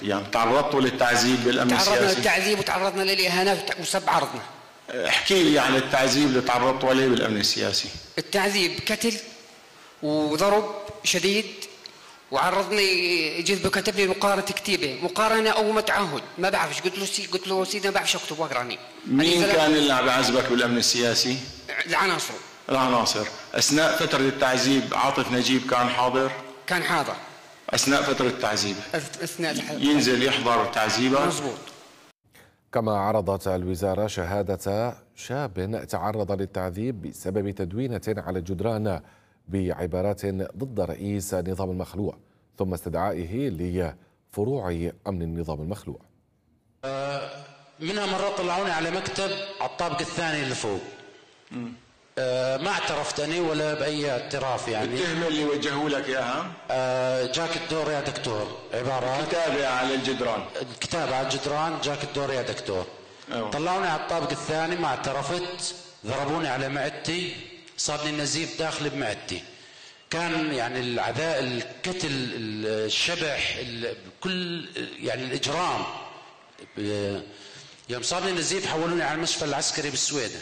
يعني تعرضتوا للتعذيب بالامن تعرضنا السياسي؟ للتعذيب وتعرضنا للاهانات وسب عرضنا. احكي لي عن التعذيب اللي تعرضتوا عليه بالامن السياسي. التعذيب قتل وضرب شديد، وعرضني جذب كتب لي مقارنه كتيبه، مقارنه او تعهد ما بعرفش. قلت له سيدي ما بعرفش اكتب واقراني. مين كان اللي عم يعذبك بالامن السياسي؟ العناصر. اثناء فتره التعذيب عاطف نجيب كان حاضر؟ كان حاضر اثناء فتره التعذيب. اثناء ينزل يحضر تعذيبك؟ مزبوط. كما عرضت الوزارة شهادة شاب تعرض للتعذيب بسبب تدوينة على الجدران بعبارات ضد رئيس النظام المخلوع، ثم استدعائه لفروع أمن النظام المخلوع. منها مرة طلعوني على مكتب على الطابق الثاني اللي فوق. ما اعترفت أنا ولا بأي اعتراف يعني. التهمة اللي وجهوا لك إياها؟ جاك الدور يا دكتور، عبارات كتابة على الجدران. الكتابة على الجدران، جاك الدور يا دكتور. أيوة. طلعوني على الطابق الثاني، ما اعترفت، ضربوني على معدتي، صار لي نزيف داخلي بمعدتي. كان يعني العذاب، القتل، الشبح، كل يعني الإجرام. يوم صار لي نزيف حولوني على المستشفى العسكري بالسويدة.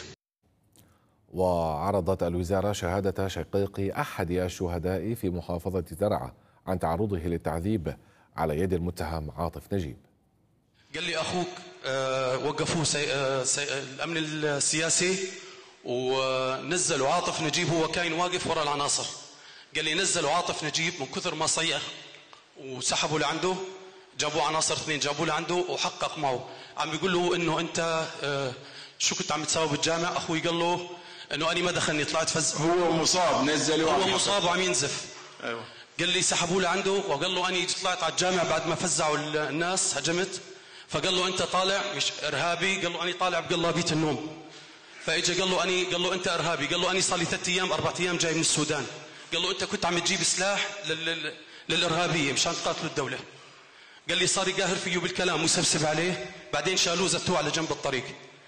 وعرضت الوزارة شهادة شقيق أحد الشهداء في محافظة زرعة عن تعرضه للتعذيب على يد المتهم عاطف نجيب. قال لي أخوك وقفوه الأمن السياسي ونزلوا عاطف نجيب، هو كاين واقف وراء العناصر. قال لي نزلوا عاطف نجيب من كثر ما صيح وسحبوا لعنده، جابوا عناصر اثنين جابوا لعنده وحقق معه. عم بيقول له انه انت شو كنت عم تساوي بالجامع؟ اخوي قال له انه انا ما دخلني، طلعت هو مصاب، نزلوا هو مصاب وعم ينزف. ايوه. قال لي سحبوا لعنده وقال له انا طلعت على الجامع بعد ما فزعوا الناس، هجمت. فقال له انت طالع مش ارهابي؟ قال له انا طالع بقلابية النوم. فاجى قال له انت ارهابي؟ قال له انا صار لي 3 ايام 4 ايام جاي من السودان. قال له انت كنت عم تجيب سلاح للارهابيه مشان تقاتلوا الدوله. قال لي صار يقاهر فيه بالكلام ويسبسب عليه، بعدين شالوه زتوه على جنب الطريق.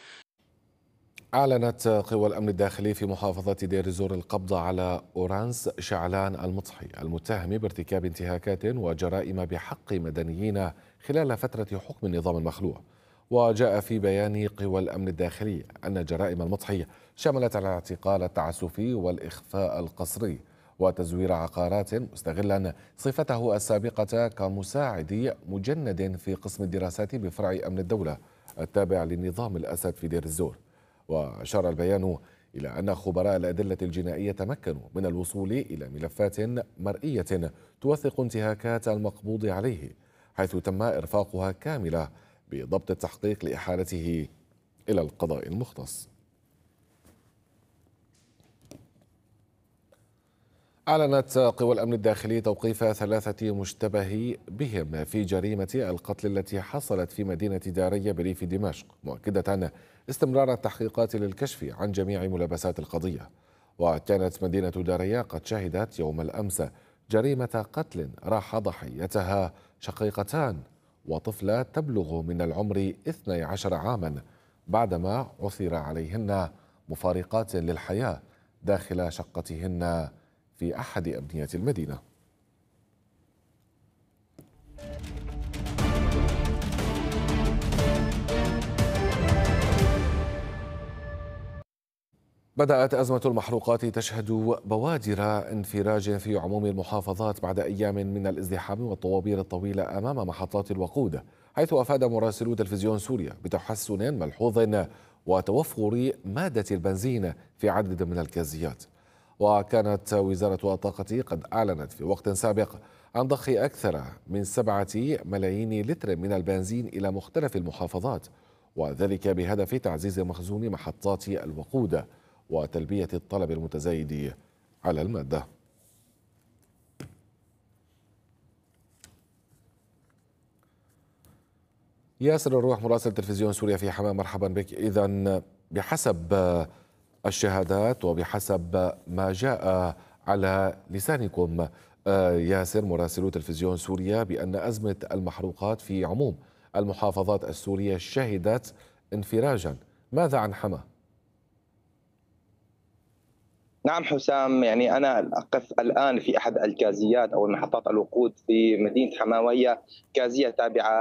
أعلنت قوى الأمن الداخلي في محافظة دير الزور القبض على أورانس شعلان المطحي المتهم بارتكاب انتهاكات وجرائم بحق مدنيين خلال فترة حكم النظام المخلوع. وجاء في بيان قوى الأمن الداخلي أن جرائم المطحي شملت الاعتقال التعسفي والإخفاء القسري وتزوير عقارات، مستغلا صفته السابقة كمساعد مجند في قسم الدراسات بفرع أمن الدولة التابع للنظام الأسد في دير الزور. وأشار البيان إلى أن خبراء الأدلة الجنائية تمكنوا من الوصول إلى ملفات مرئية توثق انتهاكات المقبوض عليه، حيث تم إرفاقها كاملة بضبط التحقيق لإحالته إلى القضاء المختص. أعلنت قوى الأمن الداخلي توقيف 3 مشتبه بهم في جريمة القتل التي حصلت في مدينة دارية بريف دمشق، مؤكدة استمرار التحقيقات للكشف عن جميع ملابسات القضية. وكانت مدينة دارية قد شهدت يوم الأمس جريمة قتل راح ضحيتها شقيقتان وطفلة تبلغ من العمر 12 عاما بعدما عثر عليهن مفارقات للحياة داخل شقتهن في أحد أبنية المدينة. بدأت أزمة المحروقات تشهد بوادر انفراج في عموم المحافظات بعد أيام من الازدحام والطوابير الطويلة أمام محطات الوقود، حيث أفاد مراسلو تلفزيون سوريا بتحسن ملحوظ وتوفر مادة البنزين في عدد من الكازيات. وكانت وزارة الطاقة قد أعلنت في وقت سابق عن ضخ أكثر من 7 ملايين لتر من البنزين إلى مختلف المحافظات، وذلك بهدف تعزيز مخزون محطات الوقود وتلبية الطلب المتزايد على المادة. ياسر الروح مراسل تلفزيون سوريا في حماة، مرحبا بك. إذن بحسب الشهادات وبحسب ما جاء على لسانكم ياسر مراسلو تلفزيون سوريا بأن أزمة المحروقات في عموم المحافظات السورية شهدت انفراجا، ماذا عن حما؟ نعم حسام، يعني أنا أقف الآن في أحد الكازيات أو محطات الوقود في مدينة حما، وهي كازية تابعة